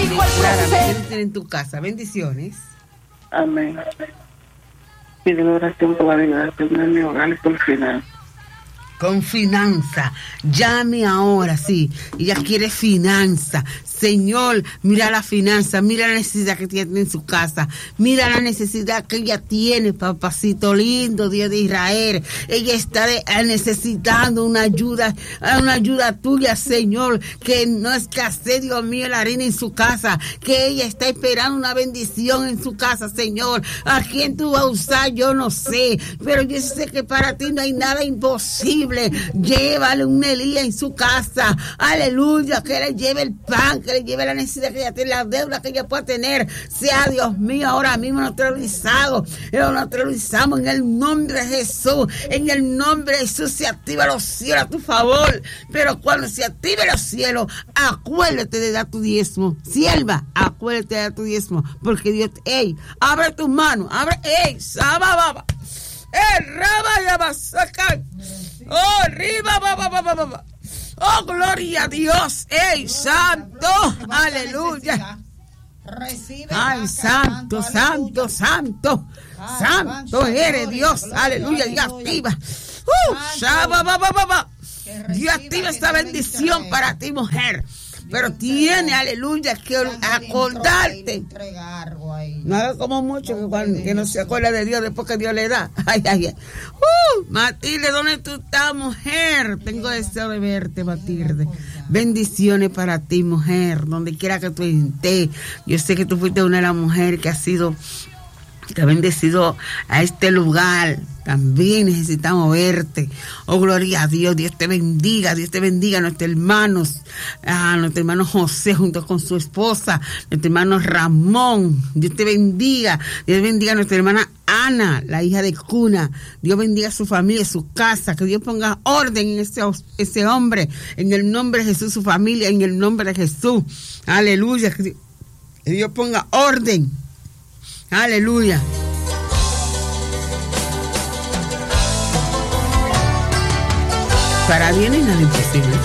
dijo el profeta. En tu casa, bendiciones. Amén. Pido oración por la liberación de mi hogar y por final. Con finanza, llame ahora, sí, ella quiere finanza. Señor, mira la finanza, mira la necesidad que tiene en su casa, mira la necesidad que ella tiene, papacito lindo, Dios de Israel. Ella está necesitando una ayuda tuya, Señor, que no escasee, Dios mío, la harina en su casa, que ella está esperando una bendición en su casa, Señor. ¿A quién tú vas a usar? Yo no sé, pero yo sé que para ti no hay nada imposible. Llévale un Elías en su casa, aleluya, que le lleve el pan, que le lleve la necesidad que ella tiene, la deuda que ella pueda tener. Sea Dios mío ahora mismo neutralizado. Lo neutralizamos en el nombre de Jesús. En el nombre de Jesús se activa los cielos a tu favor. Pero cuando se active los cielos, acuérdate de dar tu diezmo. Sierva, acuérdate de dar tu diezmo. Porque Dios, abre tus manos, sababa. Raba ya va a sacar. Oh, arriba, va. Oh, gloria a Dios. Santo. Aleluya. Ay, santo. Santo eres Dios. Aleluya. Dios activa. Dios activa esta bendición para ti, mujer. Pero tiene, aleluya, que acordarte. No haga como mucho que no se acuerda de Dios después que Dios le da. Ay. Matilde, ¿dónde tú estás, mujer? Tengo deseo de verte, Matilde. Bendiciones para ti, mujer, donde quiera que tú estés. Yo sé que tú fuiste una de las mujeres que ha bendecido a este lugar. También necesitamos verte. Oh, gloria a Dios. Dios te bendiga a nuestros hermanos. A nuestro hermano José junto con su esposa. Nuestro hermano Ramón. Dios te bendiga. Dios bendiga a nuestra hermana Ana, la hija de Cuna. Dios bendiga a su familia, su casa. Que Dios ponga orden en ese hombre. En el nombre de Jesús, su familia. En el nombre de Jesús. Aleluya. Que Dios ponga orden. Aleluya. Para bien y nada imposible.